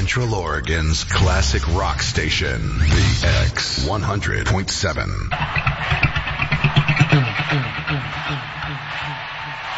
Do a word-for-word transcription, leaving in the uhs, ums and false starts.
Central Oregon's classic rock station, the X one hundred point seven.